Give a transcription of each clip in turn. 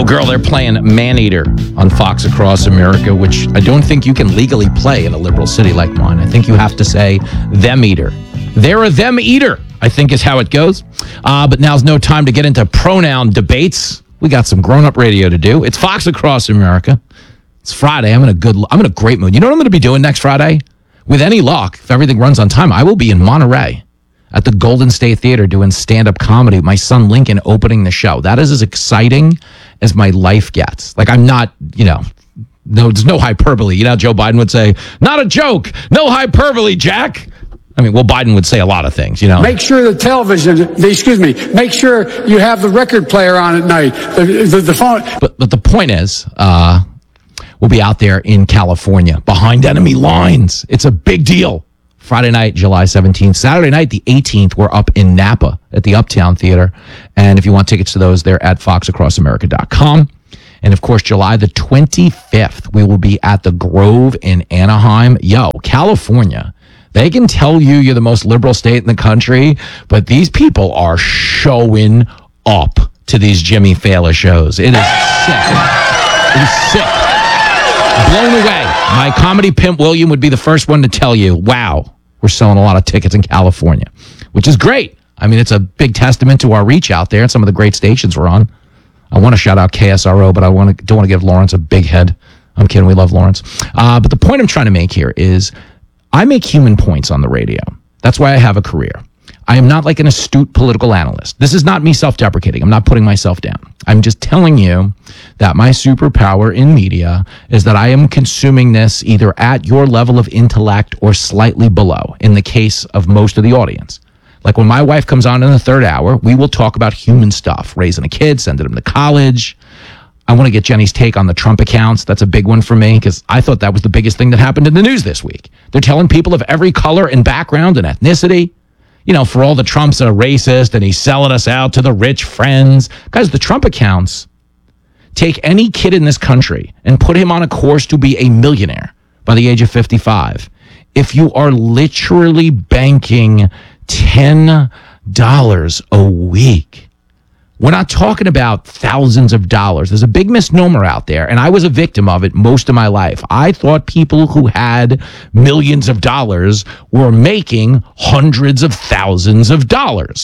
Oh, girl, they're playing Maneater on Fox Across America, which I don't think you can legally play in a liberal city like mine. I think you have to say them eater. They're a them eater, I think is how it goes. But now's no time to get into pronoun debates. We got some grown-up radio to do. It's Fox Across America. It's Friday. I'm in a great mood. You know what I'm going to be doing next Friday? With any luck, if everything runs on time, I will be in Monterey at the Golden State Theater doing stand-up comedy. My son Lincoln opening the show. That is as exciting as my life gets. Like, I'm not, no, there's no hyperbole. You know, Joe Biden would say, not a joke, no hyperbole, Jack. I mean, well, Biden would say a lot of things, Make sure make sure you have the record player on at night, the phone. But the point is, we'll be out there in California behind enemy lines. It's a big deal. Friday night, July 17th. Saturday night, the 18th, we're up in Napa at the Uptown Theater. And if you want tickets to those, they're at foxacrossamerica.com. And of course, July the 25th, we will be at the Grove in Anaheim. California. They can tell you're the most liberal state in the country, but these people are showing up to these Jimmy Fallon shows. It is sick. It is sick. Blown away. My comedy pimp William would be the first one to tell you, wow, we're selling a lot of tickets in California, which is great. I mean, it's a big testament to our reach out there and some of the great stations we're on. I want to shout out KSRO, but don't want to give Lawrence a big head. I'm kidding. We love Lawrence. But the point I'm trying to make here is I make human points on the radio. That's why I have a career. I am not like an astute political analyst. This is not me self-deprecating. I'm not putting myself down. I'm just telling you that my superpower in media is that I am consuming this either at your level of intellect or slightly below, in the case of most of the audience. Like when my wife comes on in the third hour, we will talk about human stuff, raising a kid, sending him to college. I want to get Jenny's take on the Trump accounts. That's a big one for me because I thought that was the biggest thing that happened in the news this week. They're telling people of every color and background and ethnicity, for all the Trump's a racist and he's selling us out to the rich friends. Guys, the Trump accounts take any kid in this country and put him on a course to be a millionaire by the age of 55. If you are literally banking $10 a week, we're not talking about thousands of dollars. There's a big misnomer out there, and I was a victim of it most of my life. I thought people who had millions of dollars were making hundreds of thousands of dollars,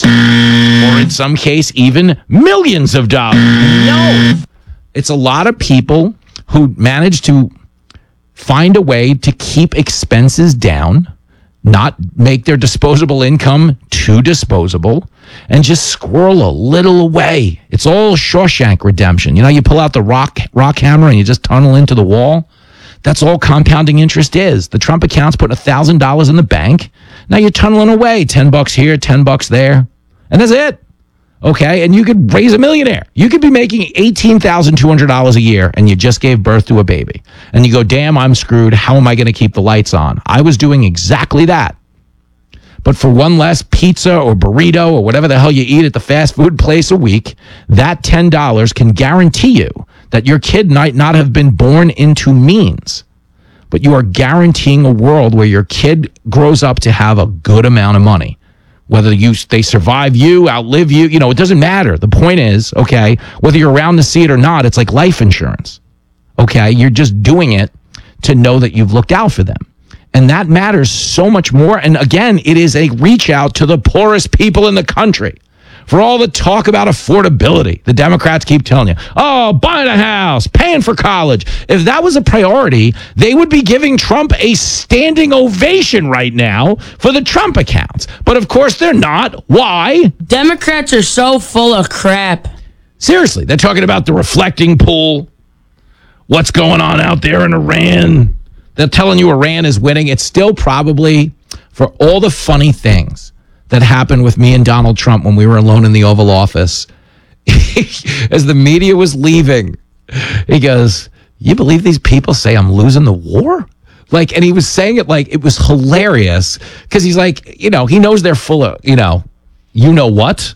or in some case, even millions of dollars. No, it's a lot of people who manage to find a way to keep expenses down, not make their disposable income too disposable, and just squirrel a little away. It's all Shawshank Redemption. You pull out the rock hammer and you just tunnel into the wall. That's all compounding interest is. The Trump account's putting $1,000 in the bank. Now you're tunneling away, $10 here, $10 there, and that's it. Okay, and you could raise a millionaire. You could be making $18,200 a year, and you just gave birth to a baby. And you go, damn, I'm screwed. How am I going to keep the lights on? I was doing exactly that. But for one less pizza or burrito or whatever the hell you eat at the fast food place a week, that $10 can guarantee you that your kid might not have been born into means, but you are guaranteeing a world where your kid grows up to have a good amount of money. Whether they survive you, outlive you, it doesn't matter. The point is, okay, whether you're around to see it or not, it's like life insurance. Okay, you're just doing it to know that you've looked out for them. And that matters so much more. And again, it is a reach out to the poorest people in the country. For all the talk about affordability, the Democrats keep telling you, buying a house, paying for college. If that was a priority, they would be giving Trump a standing ovation right now for the Trump accounts. But of course they're not. Why? Democrats are so full of crap. Seriously, they're talking about the reflecting pool. What's going on out there in Iran? They're telling you Iran is winning. It's still probably, for all the funny things that happened with me and Donald Trump when we were alone in the Oval Office, as the media was leaving, he goes, you believe these people say I'm losing the war? And he was saying it like it was hilarious because he's like, he knows they're full of, you know what?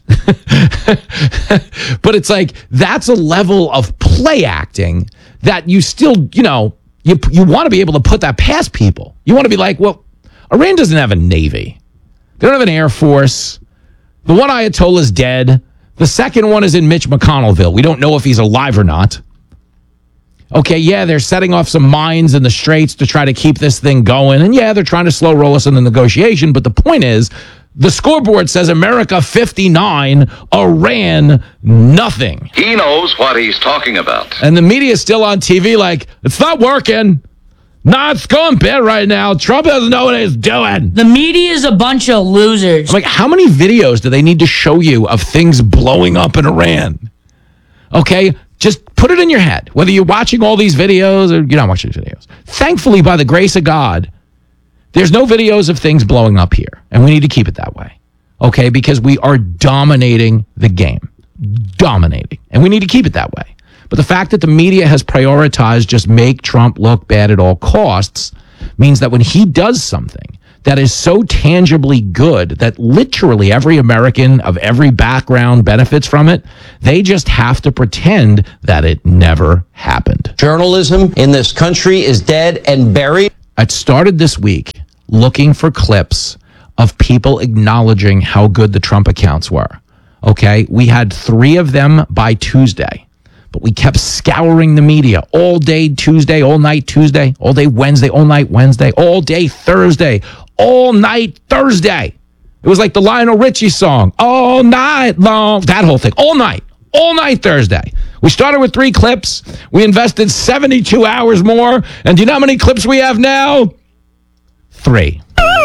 But it's like, that's a level of play acting that you still, you want to be able to put that past people. You want to be like, well, Iran doesn't have a navy. They don't have an air force. The one Ayatollah's dead. The second one is in Mitch McConnellville. We don't know if he's alive or not. Okay, yeah, they're setting off some mines in the straits to try to keep this thing going. And yeah, they're trying to slow roll us in the negotiation. But the point is, the scoreboard says America 59, Iran nothing. He knows what he's talking about. And the media is still on TV like, it's not working. Nah, it's going bad right now. Trump doesn't know what he's doing. The media is a bunch of losers. I'm like, how many videos do they need to show you of things blowing up in Iran? Okay, just put it in your head, whether you're watching all these videos or you're not watching these videos. Thankfully, by the grace of God, there's no videos of things blowing up here, and we need to keep it that way, okay, because we are dominating the game, dominating, and we need to keep it that way. But the fact that the media has prioritized just make Trump look bad at all costs means that when he does something that is so tangibly good that literally every American of every background benefits from it, they just have to pretend that it never happened. Journalism in this country is dead and buried. I started this week looking for clips of people acknowledging how good the Trump accounts were. Okay, we had 3 of them by Tuesday. But we kept scouring the media all day Tuesday, all night Tuesday, all day Wednesday, all night Wednesday, all day Thursday, all night Thursday. It was like the Lionel Richie song, all night long, that whole thing, all night Thursday. We started with 3 clips. We invested 72 hours more. And do you know how many clips we have now? 3.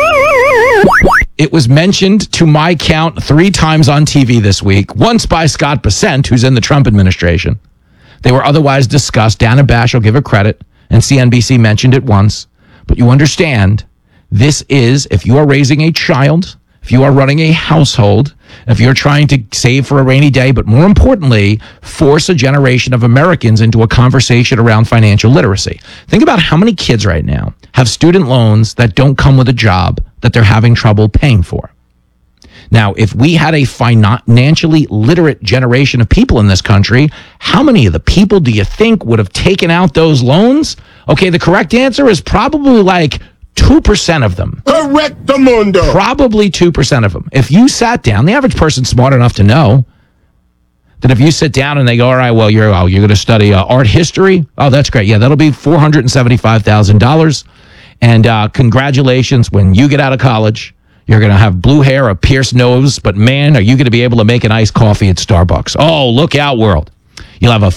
It was mentioned to my count 3 times on TV this week, once by Scott Bessent, who's in the Trump administration. They were otherwise discussed. Dana Bash, I'll give her credit, and CNBC mentioned it once. But you understand, this is, if you are raising a child, if you are running a household, if you're trying to save for a rainy day, but more importantly, force a generation of Americans into a conversation around financial literacy. Think about how many kids right now have student loans that don't come with a job that they're having trouble paying for. Now, if we had a financially literate generation of people in this country, how many of the people do you think would have taken out those loans? Okay, the correct answer is probably like 2% of them. Correctamundo. Probably 2% of them. If you sat down, the average person's smart enough to know that if you sit down and they go, all right, well, you're going to study art history. Oh, that's great. Yeah, that'll be $475,000. And congratulations, when you get out of college, you're going to have blue hair, a pierced nose, but man, are you going to be able to make an iced coffee at Starbucks? Oh, look out, world. You'll have a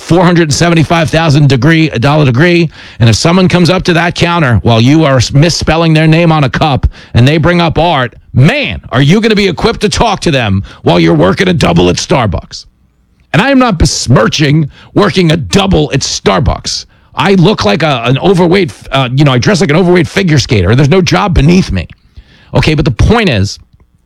$475,000 degree, and if someone comes up to that counter while you are misspelling their name on a cup and they bring up art, man, are you going to be equipped to talk to them while you're working a double at Starbucks? And I am not besmirching working a double at Starbucks. I look like an overweight, I dress like an overweight figure skater. There's no job beneath me. Okay, but the point is,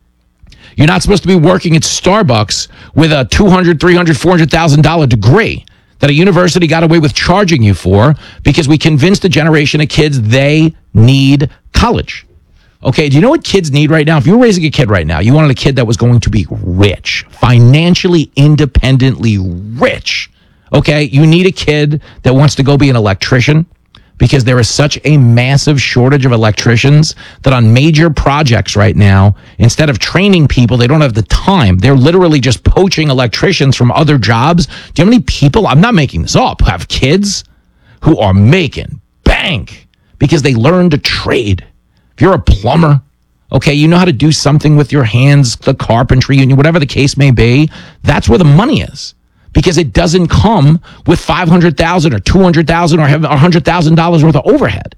you're not supposed to be working at Starbucks with a $200,000, $300,000, $400,000 degree that a university got away with charging you for because we convinced a generation of kids they need college. Okay, do you know what kids need right now? If you were raising a kid right now, you wanted a kid that was going to be rich, financially independently rich. Okay, you need a kid that wants to go be an electrician, because there is such a massive shortage of electricians that on major projects right now, instead of training people, they don't have the time. They're literally just poaching electricians from other jobs. Do you know how many people, I'm not making this up, have kids who are making bank because they learned a trade? If you're a plumber, okay, you know how to do something with your hands, the carpentry, whatever the case may be, that's where the money is. Because it doesn't come with $500,000 or $200,000 or $100,000 worth of overhead.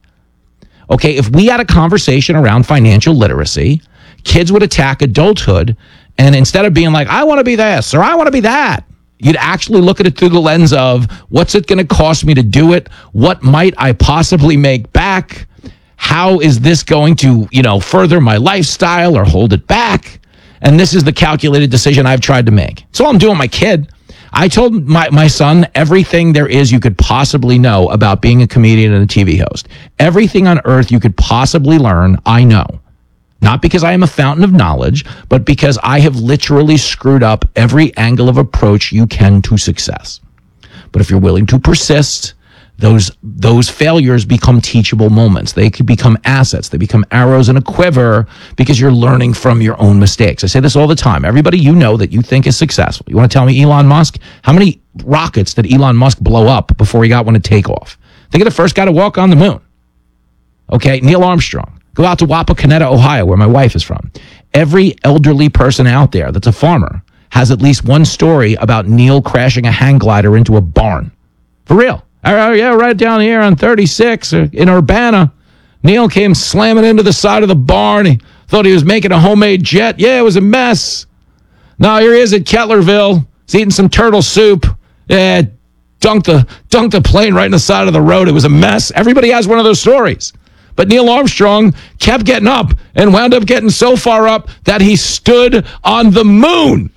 Okay, if we had a conversation around financial literacy, kids would attack adulthood, and instead of being like, I want to be this or I want to be that, you'd actually look at it through the lens of, what's it going to cost me to do it? What might I possibly make back? How is this going to, further my lifestyle or hold it back? And this is the calculated decision I've tried to make. So I'm doing my kid. I told my son everything there is you could possibly know about being a comedian and a TV host. Everything on earth you could possibly learn, I know. Not because I am a fountain of knowledge, but because I have literally screwed up every angle of approach you can to success. But if you're willing to persist, those failures become teachable moments. They could become assets. They become arrows in a quiver because you're learning from your own mistakes. I say this all the time. Everybody you know that you think is successful. You want to tell me Elon Musk? How many rockets did Elon Musk blow up before he got one to take off? Think of the first guy to walk on the moon. Okay, Neil Armstrong. Go out to Wapakoneta, Ohio, where my wife is from. Every elderly person out there that's a farmer has at least one story about Neil crashing a hang glider into a barn. For real. Yeah, right down here on 36 in Urbana. Neil came slamming into the side of the barn. He thought he was making a homemade jet. Yeah, it was a mess. Now here he is at Kettlerville. He's eating some turtle soup. Yeah, dunked the plane right in the side of the road. It was a mess. Everybody has one of those stories. But Neil Armstrong kept getting up and wound up getting so far up that he stood on the moon.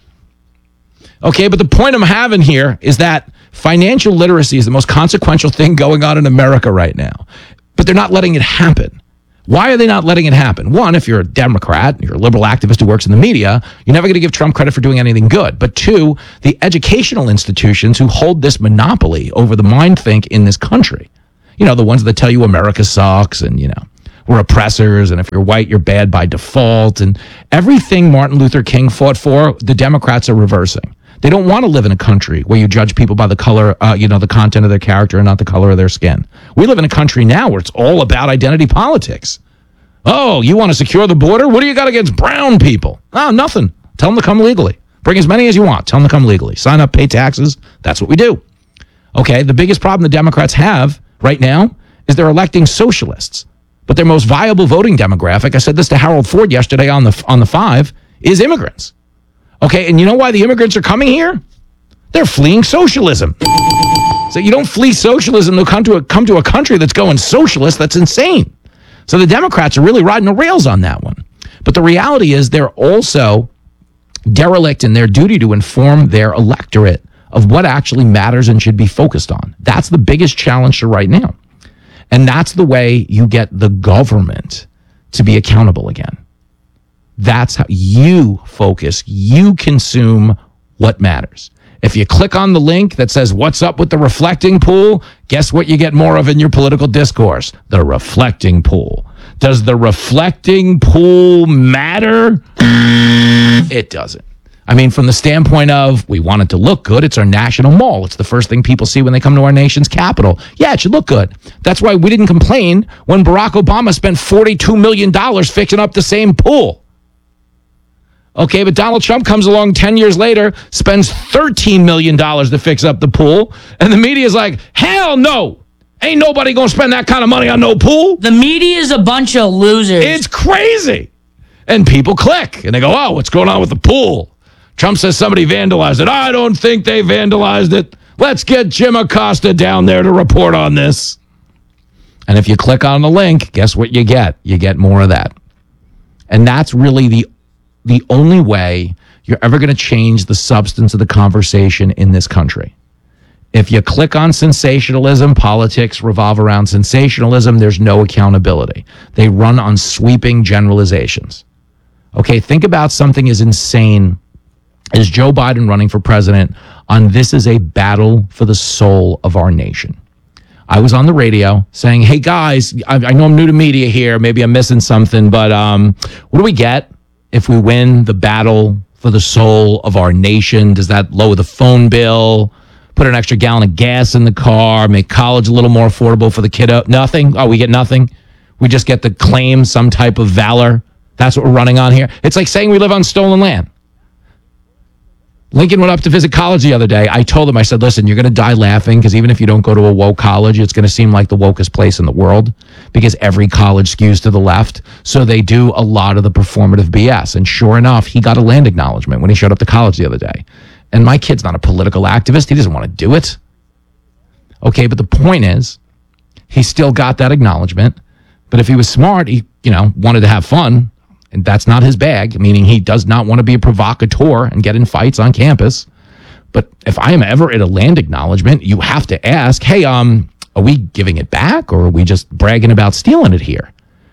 Okay, but the point I'm having here is that financial literacy is the most consequential thing going on in America right now. But they're not letting it happen. Why are they not letting it happen? One, if you're a Democrat, you're a liberal activist who works in the media, you're never going to give Trump credit for doing anything good. But two, the educational institutions who hold this monopoly over the mind think in this country. You know, the ones that tell you America sucks and, you know, we're oppressors, and if you're white, you're bad by default. And everything Martin Luther King fought for, the Democrats are reversing. They don't want to live in a country where you judge people by the color, the content of their character and not the color of their skin. We live in a country now where it's all about identity politics. Oh, you want to secure the border? What do you got against brown people? Oh, nothing. Tell them to come legally. Bring as many as you want. Tell them to come legally. Sign up, pay taxes. That's what we do. Okay, the biggest problem the Democrats have right now is they're electing socialists. But their most viable voting demographic, I said this to Harold Ford yesterday on the 5, is immigrants. Okay, and you know why the immigrants are coming here? They're fleeing socialism. So you don't flee socialism to come to a country that's going socialist. That's insane. So the Democrats are really riding the rails on that one. But the reality is they're also derelict in their duty to inform their electorate of what actually matters and should be focused on. That's the biggest challenge to right now. And that's the way you get the government to be accountable again. That's how you focus, you consume what matters. If you click on the link that says, what's up with the reflecting pool? Guess what you get more of in your political discourse? The reflecting pool. Does the reflecting pool matter? It doesn't. I mean, from the standpoint of we want it to look good, it's our national mall. It's the first thing people see when they come to our nation's capital. Yeah, it should look good. That's why we didn't complain when Barack Obama spent $42 million fixing up the same pool. Okay, but Donald Trump comes along 10 years later, spends $13 million to fix up the pool, and the media is like, hell no. Ain't nobody going to spend that kind of money on no pool. The media is a bunch of losers. It's crazy. And people click, and they go, oh, what's going on with the pool? Trump says somebody vandalized it. I don't think they vandalized it. Let's get Jim Acosta down there to report on this. And if you click on the link, guess what you get? You get more of that. And that's really the only way you're ever going to change the substance of the conversation in this country. If you click on sensationalism, politics revolve around sensationalism, there's no accountability. They run on sweeping generalizations. Okay, think about something as insane as Joe Biden running for president on this is a battle for the soul of our nation. I was on the radio saying, hey guys, I know I'm new to media here, maybe I'm missing something, but what do we get if we win the battle for the soul of our nation? Does that lower the phone bill, put an extra gallon of gas in the car, make college a little more affordable for the kiddo? Nothing? Oh, we get nothing? We just get to claim some type of valor? That's what we're running on here? It's like saying we live on stolen land. Lincoln went up to visit college the other day. I told him, I said, listen, you're going to die laughing because even if you don't go to a woke college, it's going to seem like the wokest place in the world because every college skews to the left. So they do a lot of the performative BS. And sure enough, he got a land acknowledgement when he showed up to college the other day. And my kid's not a political activist. He doesn't want to do it. Okay, but the point is, he still got that acknowledgement. But if he was smart, he, wanted to have fun. And that's not his bag, meaning he does not want to be a provocateur and get in fights on campus. But if I am ever at a land acknowledgement, you have to ask, hey, are we giving it back or are we just bragging about stealing it here?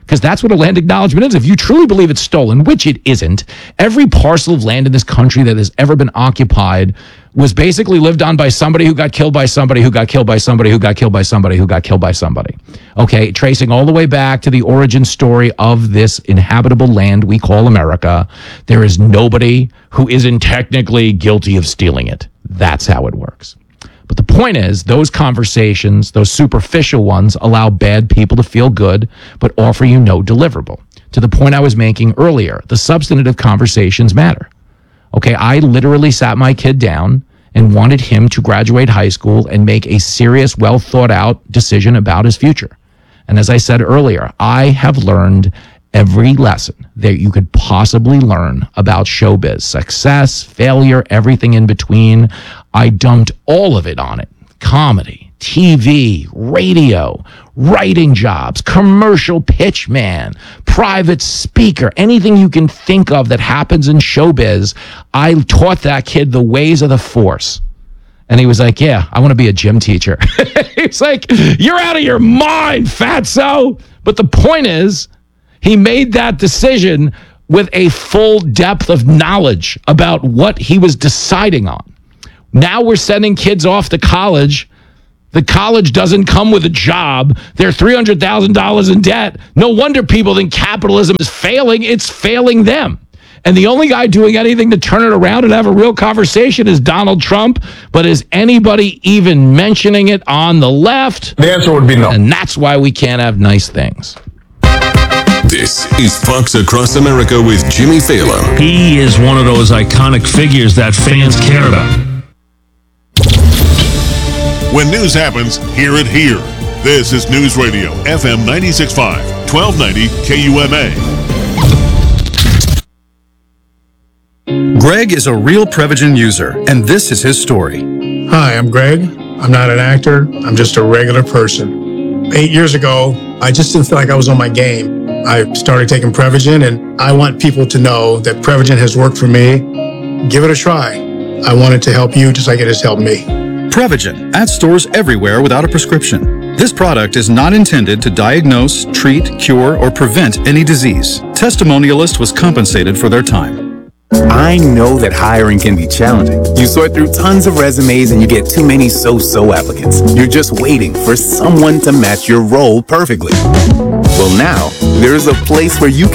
because that's what a land acknowledgement is. If you truly believe it's stolen, which it isn't, every parcel of land in this country that has ever been occupied was basically lived on by somebody who got killed by somebody who got killed by somebody who got killed by somebody who got killed by somebody. Okay, tracing all the way back to the origin story of this inhabitable land we call America, there is nobody who isn't technically guilty of stealing it. That's how it works. But the point is, those conversations, those superficial ones, allow bad people to feel good, but offer you no deliverable. To the point I was making earlier, the substantive conversations matter. Okay, I literally sat my kid down and wanted him to graduate high school and make a serious, well thought out decision about his future. And as I said earlier, I have learned every lesson that you could possibly learn about showbiz, success, failure, everything in between. I dumped all of it on it. Comedy, TV, radio, writing jobs, commercial pitch man, private speaker, anything you can think of that happens in showbiz. I taught that kid the ways of the force. And he was like, yeah, I want to be a gym teacher. He's like, you're out of your mind, fatso. But the point is, he made that decision with a full depth of knowledge about what he was deciding on. Now we're sending kids off to college. The college doesn't come with a job. They're $300,000 in debt. No wonder people think capitalism is failing. It's failing them. And the only guy doing anything to turn it around and have a real conversation is Donald Trump. But is anybody even mentioning it on the left? The answer would be no. And that's why we can't have nice things. This is Fox Across America with Jimmy Fallon. He is one of those iconic figures that fans care about. When news happens, hear it here. This is News Radio, FM 96.5, 1290 KUMA. Greg is a real Prevagen user, and this is his story. Hi, I'm Greg. I'm not an actor. I'm just a regular person. 8 years ago, I just didn't feel like I was on my game. I started taking Prevagen, and I want people to know that Prevagen has worked for me. Give it a try. I want it to help you just like it has helped me. Prevagen, at stores everywhere without a prescription. This product is not intended to diagnose, treat, cure, or prevent any disease. Testimonialist was compensated for their time. I know that hiring can be challenging. You sort through tons of resumes and you get too many so-so applicants. You're just waiting for someone to match your role perfectly. Well, now, there's a place where you can